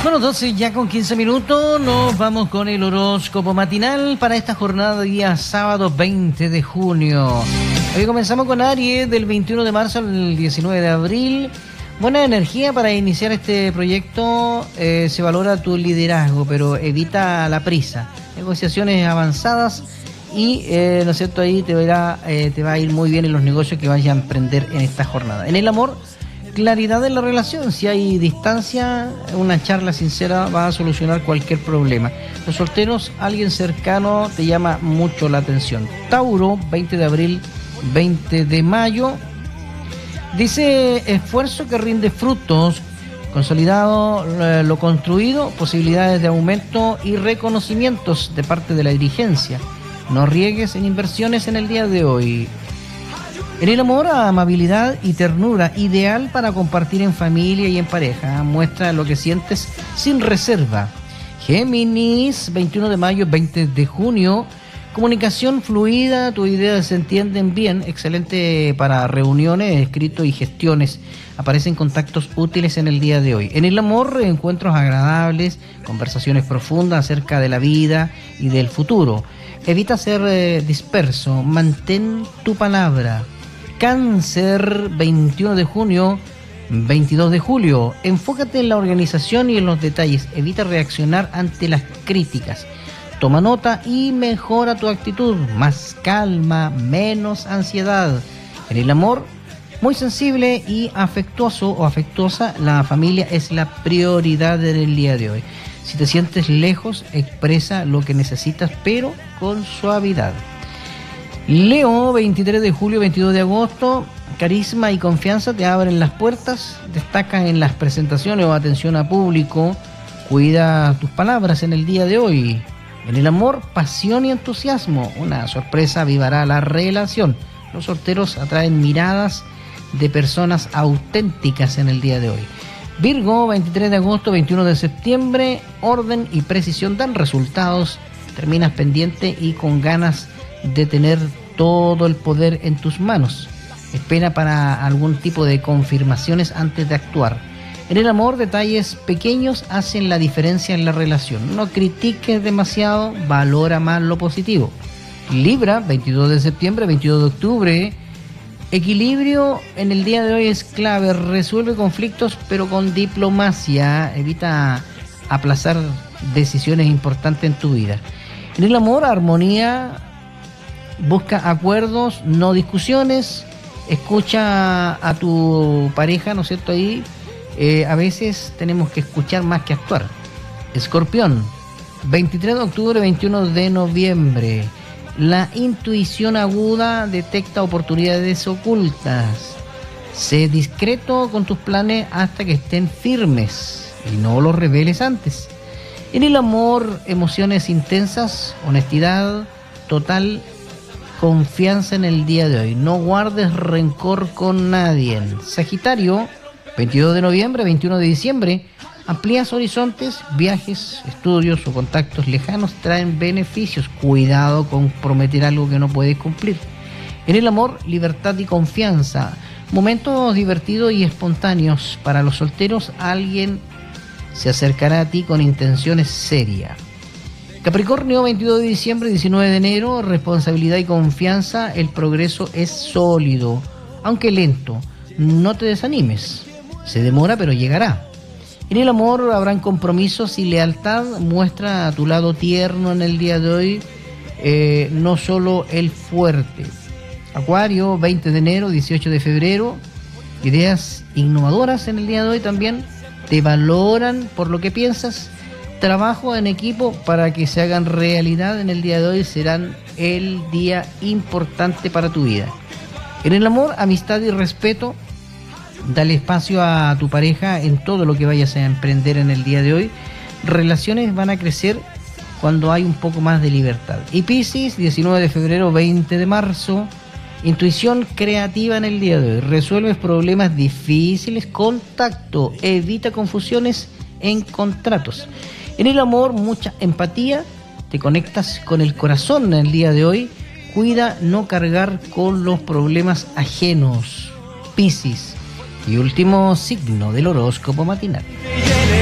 Bueno, 12 ya con 15 minutos, nos vamos con el horóscopo matinal para esta jornada de día sábado 20 de junio. Hoy comenzamos con Aries del 21 de marzo al 19 de abril. Buena energía para iniciar este proyecto, se valora tu liderazgo, pero evita la prisa. Negociaciones avanzadas y, ¿no es cierto?, ahí te va a ir muy bien en los negocios que vayas a emprender en esta jornada. En el amor, claridad en la relación. Si hay distancia, una charla sincera va a solucionar cualquier problema. Los solteros, alguien cercano te llama mucho la atención. Tauro, 20 de abril, 20 de mayo. Dice, esfuerzo que rinde frutos, consolidado lo construido, posibilidades de aumento y reconocimientos de parte de la dirigencia. No riegues en inversiones en el día de hoy. En el amor, amabilidad y ternura, ideal para compartir en familia y en pareja. Muestra lo que sientes sin reserva. Géminis, 21 de mayo, 20 de junio. Comunicación fluida, tus ideas se entienden bien. Excelente para reuniones, escritos y gestiones. Aparecen contactos útiles en el día de hoy. En el amor, encuentros agradables, conversaciones profundas acerca de la vida y del futuro. Evita ser disperso, mantén tu palabra. Cáncer, 21 de junio, 22 de julio. Enfócate en la organización y en los detalles. Evita reaccionar ante las críticas. Toma nota y mejora tu actitud. Más calma, menos ansiedad. En el amor, muy sensible y afectuoso o afectuosa, la familia es la prioridad del día de hoy. Si te sientes lejos, expresa lo que necesitas, pero con suavidad. Leo, 23 de julio, 22 de agosto. Carisma y confianza te abren las puertas. Destacan en las presentaciones o atención a público. Cuida tus palabras en el día de hoy. En el amor, pasión y entusiasmo. Una sorpresa avivará la relación. Los solteros atraen miradas de personas auténticas en el día de hoy. Virgo, 23 de agosto, 21 de septiembre. Orden y precisión dan resultados. Terminas pendiente y con ganas de tener todo el poder en tus manos. Espera para algún tipo de confirmaciones antes de actuar. En el amor, detalles pequeños hacen la diferencia en la relación. No critiques demasiado, valora más lo positivo. Libra, 22 de septiembre, 22 de octubre. Equilibrio en el día de hoy es clave. Resuelve conflictos, pero con diplomacia. Evita aplazar decisiones importantes en tu vida. En el amor, armonía. Busca acuerdos, no discusiones. Escucha a tu pareja, ¿no es cierto? Ahí a veces tenemos que escuchar más que actuar. Escorpión, 23 de octubre, 21 de noviembre. La intuición aguda detecta oportunidades ocultas. Sé discreto con tus planes hasta que estén firmes y no los reveles antes. En el amor, emociones intensas, honestidad total, confianza en el día de hoy. No guardes rencor con nadie. Sagitario, 22 de noviembre, 21 de diciembre. Amplías horizontes, viajes, estudios o contactos lejanos traen beneficios. Cuidado con prometer algo que no puedes cumplir. En el amor, libertad y confianza. Momentos divertidos y espontáneos. Para los solteros, alguien se acercará a ti con intenciones serias. Capricornio, 22 de diciembre, 19 de enero, responsabilidad y confianza, el progreso es sólido, aunque lento, no te desanimes, se demora pero llegará. En el amor habrán compromisos y lealtad, muestra a tu lado tierno en el día de hoy, no solo el fuerte. Acuario, 20 de enero, 18 de febrero, ideas innovadoras en el día de hoy también, te valoran por lo que piensas. Trabajo en equipo para que se hagan realidad en el día de hoy, serán el día importante para tu vida. En el amor, amistad y respeto, dale espacio a tu pareja en todo lo que vayas a emprender en el día de hoy. Relaciones van a crecer cuando hay un poco más de libertad. Y Piscis, 19 de febrero, 20 de marzo, intuición creativa en el día de hoy. Resuelves problemas difíciles con tacto, evita confusiones en contratos. En el amor, mucha empatía, te conectas con el corazón en el día de hoy. Cuida no cargar con los problemas ajenos. Piscis. Y último signo del horóscopo matinal.